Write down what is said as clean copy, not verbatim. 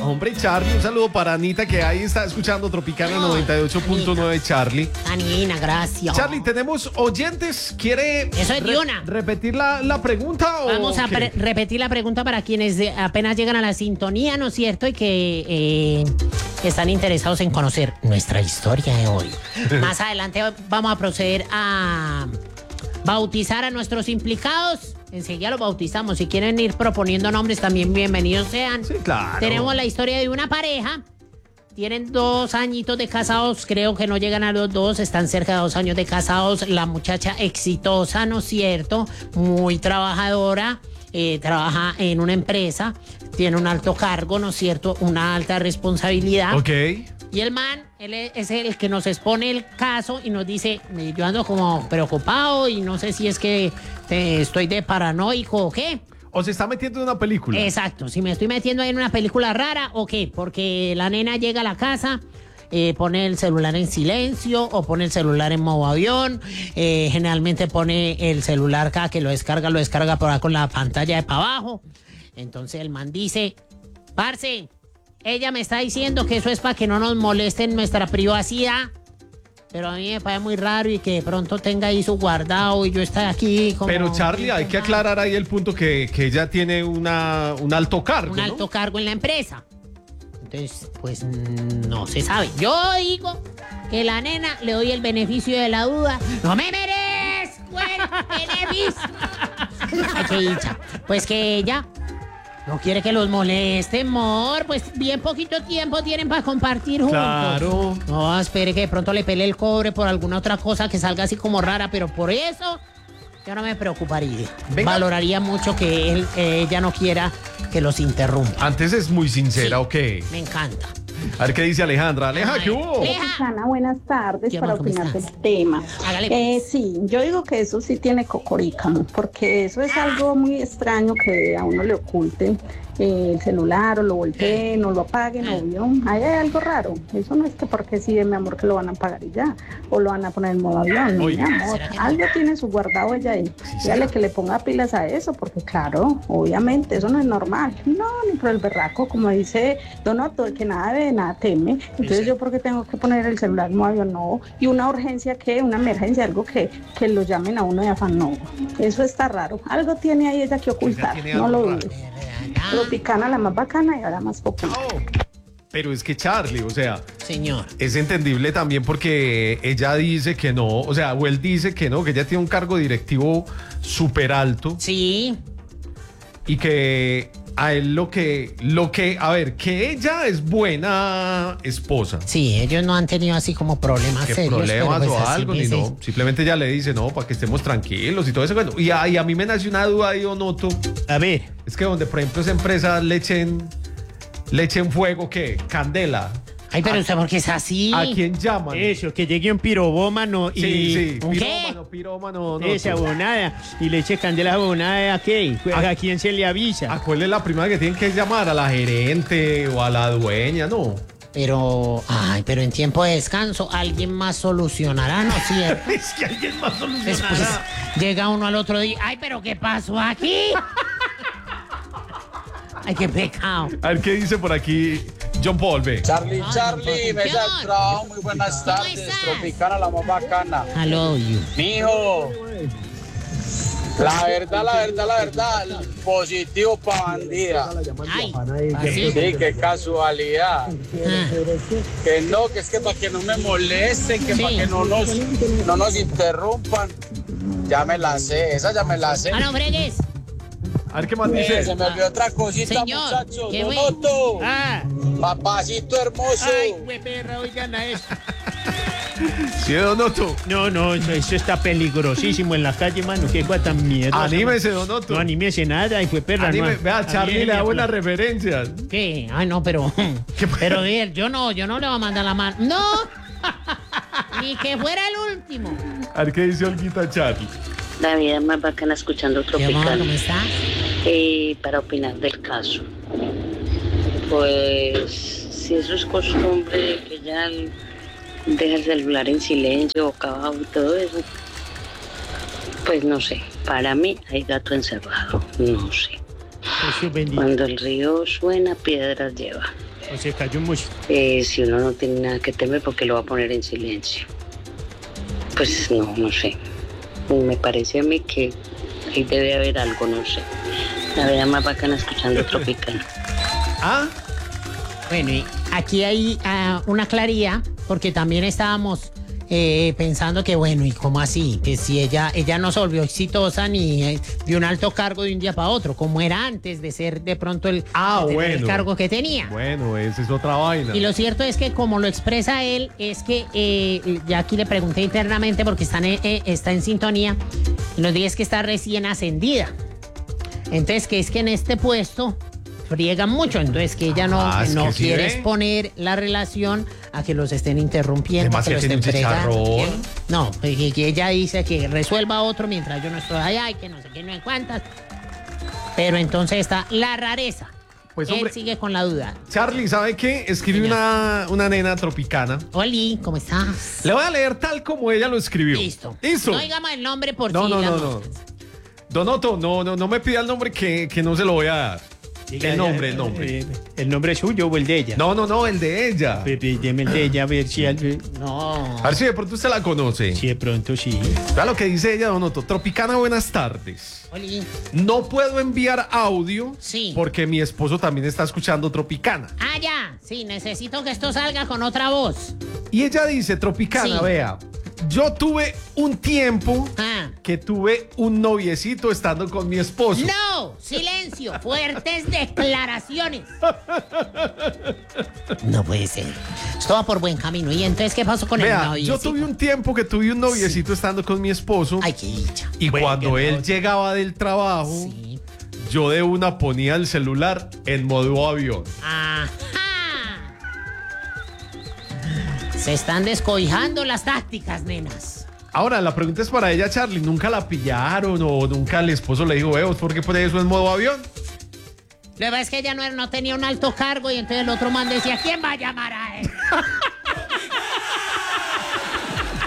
Hombre, Charlie, un saludo para Anita, que ahí está escuchando Tropicana 98.9, Charlie. Anina, gracias. Charlie, tenemos oyentes. ¿Quiere Eso es de una. repetir la pregunta? Vamos a repetir la pregunta para quienes apenas llegan a la sintonía, ¿no es cierto? Y que están interesados en conocer nuestra historia de hoy. Más adelante vamos a proceder a bautizar a nuestros implicados. Enseguida los bautizamos. Si quieren ir proponiendo nombres, también bienvenidos sean. Sí, claro. Tenemos la historia de una pareja. Tienen 2 añitos de casados. Creo que no llegan a los 2. Están cerca de 2 años de casados. La muchacha exitosa, ¿no es cierto? Muy trabajadora. Trabaja en una empresa. Tiene un alto cargo, ¿no es cierto? Una alta responsabilidad. Ok. Y el man, él es el que nos expone el caso y nos dice, yo ando como preocupado y no sé si es que estoy de paranoico o qué. O se está metiendo en una película. Exacto, si me estoy metiendo ahí en una película rara o qué, porque la nena llega a la casa, pone el celular en silencio o pone el celular en modo avión, generalmente pone el celular cada que lo descarga por ahí con la pantalla de para abajo. Entonces el man dice, parce, ella me está diciendo que eso es para que no nos molesten nuestra privacidad. Pero a mí me parece muy raro y que de pronto tenga ahí su guardado y yo esté aquí como... Pero Charlie, hay que aclarar ahí el punto que ella tiene un alto cargo, un alto cargo en la empresa. Entonces, pues no se sabe. Yo digo que la nena le doy el beneficio de la duda. ¡No me merezco el beneficio! Ay, qué dicha. Pues que ella no quiere que los moleste, amor. Pues bien poquito tiempo tienen para compartir juntos. Claro. No, espere que de pronto le pele el cobre por alguna otra cosa que salga así como rara, pero por eso yo no me preocuparía. Venga. Valoraría mucho que ella no quiera que los interrumpa. Antes es muy sincera, Sí. ¿ok? Me encanta. A ver qué dice Alejandra. Aleja, Ay, ¿qué hubo? Aleja. Ana, buenas tardes. Yo, para amor, ¿cómo opinar estás? del tema. Hágale, pues. Sí, yo digo que eso sí tiene cocorica, ¿no? Porque eso es algo muy extraño que a uno le oculten el celular o lo volteen o lo apaguen, obvio. Ahí hay algo raro. Eso no es que porque sí, mi amor, que lo van a apagar y ya. O lo van a poner en modo avión. Mi Oiga. amor, ¿Será que no? algo tiene su guardado ella ahí. Dígale que le ponga pilas a eso, porque claro, obviamente, eso no es normal. No, ni por el berraco, como dice Don Otto, el que nada ve, nada teme. Entonces yo porque tengo que poner el celular en modo avión, no. Y una urgencia que, una emergencia, algo que lo llamen a uno de afán, no. Eso está raro. Algo tiene ahí ella que ocultar, tiene no algo lo raro. dudes. Tropicana, la más bacana y ahora más popular. Oh, pero es que Charlie, o sea, Señor. es entendible también porque ella dice que no, o sea, o él dice que no, que ella tiene un cargo directivo súper alto Sí. y que a él a ver, que ella es buena esposa. Sí, ellos no han tenido así como problemas ¿Qué serios. problemas pero pues o así algo? Ni dice. no. Simplemente ella le dice, no, para que estemos tranquilos y todo eso. Bueno, y a mí me nació una duda ahí, Onoto. A ver, Es que donde, por ejemplo, esa empresa le echen fuego, ¿qué? Candela. Ay, pero usted, ¿por qué es así? ¿A quién llaman? eso, que llegue un pirobómano y Sí, ¿Un qué? pirómano, no. esa abonada y le eche candela abonada a qué, a quién se le avisa. ¿A cuál es la primera que tienen que llamar? ¿A la gerente o a la dueña? No. Pero en tiempo de descanso alguien más solucionará, ¿no es cierto? Es que alguien más Después solucionará. llega uno al otro día, ay, pero ¿qué pasó aquí? Ay, qué pecado. A ver qué dice por aquí John Paul, ve. Charlie, Ay, Charlie, mesa John. del trabajo, muy buenas ¿Cómo tardes. estás? Tropicana, la más bacana. Hello, you. Mijo, la verdad, positivo pa' bandida. Ay, Sí, qué casualidad. ah, Que es que para que no me molesten, que Sí. para que no nos interrumpan. Ya me la sé, esa ya me la sé. no fregues. A ver qué más dice. Se me olvidó otra cosita, Señor, muchachos. ¿qué Don fue? Otto, Ah, papacito hermoso. ay, güey, perra, oigan a eso. Sí, Donoto. No, eso está peligrosísimo en la calle, mano. Qué cosa tan miedosa. Anímese, Donoto. No anímese nada, y fue perra. Anime, no. vea, Charlie le da buenas referencias. ¿Qué? Ay, no, pero pero bien, yo no le voy a mandar la mano. ¡No! Ni que fuera el último. A ver qué dice Olguita Charlie. La vida es más bacana escuchando ¿Qué amor, Tropical. cómo estás? Para opinar del caso. Pues si eso es costumbre, que ya deja el celular en silencio, boca abajo y todo eso, pues no sé. Para mí hay gato encerrado, no sé. Jesús bendito. Cuando el río suena, piedras lleva. O se cayó mucho. Si uno no tiene nada que temer, ¿por qué lo va a poner en silencio? Pues no sé. Me parece a mí que ahí debe haber algo, no sé. La verdad más bacana escuchando Tropicana. Ah, Bueno, y aquí hay una claridad, porque también estábamos pensando que, bueno, ¿y cómo así? Que si ella no se volvió exitosa ni de un alto cargo de un día para otro, como era antes de ser de pronto el, de tener el cargo que tenía. bueno, esa es otra vaina. Y lo cierto es que, como lo expresa él, es que ya aquí le pregunté internamente porque está en sintonía y nos dice que está recién ascendida. Entonces, que es que en este puesto friegan mucho, entonces que ella no Es que sí, quiere ¿ve? exponer la relación a que los estén interrumpiendo, Además que que los tiene estén un fregando. chicharrón. No, que ella dice que resuelva otro mientras yo no estoy allá y que no sé qué, no hay cuántas. Pero entonces está la rareza. Pues, Él hombre, sigue con la duda. Charlie, ¿sabe qué? Escribió una nena tropicana. Oli, ¿cómo estás? Le voy a leer tal como ella lo escribió. Listo. Listo. No digamos el nombre por No, si no, no, digamos. no. Donoto, no me pida el nombre que no se lo voy a dar. Diga, El nombre. ¿El nombre es suyo o el de ella? No, el de ella. Deme el de ella a ver si, No. A ver si de pronto usted la conoce. si de pronto sí. Vea lo que dice ella, Donoto. Tropicana, buenas tardes. Oli. No puedo enviar audio Sí. porque mi esposo también está escuchando Tropicana. Ah, ya. Sí, necesito que esto salga con otra voz. Y ella dice, Tropicana, Sí. vea, yo tuve un tiempo Ah. que tuve un noviecito estando con mi esposo. No, silencio, fuertes declaraciones. No puede ser. Esto va por buen camino. ¿Y entonces qué pasó con el Vea, novio? yo tuve un tiempo que tuve un noviecito estando con mi esposo. Ay, qué dicha. Y Bueno, cuando que él no. llegaba del trabajo, Sí. yo de una ponía el celular en modo avión. Ajá. Se están descobijando las tácticas, nenas. Ahora, la pregunta es para ella, Charlie. ¿Nunca la pillaron o nunca el esposo le dijo, veo, ¿por qué pone eso en modo avión? Lo que pasa es que ella no tenía un alto cargo y entonces el otro man decía, ¿quién va a llamar a él?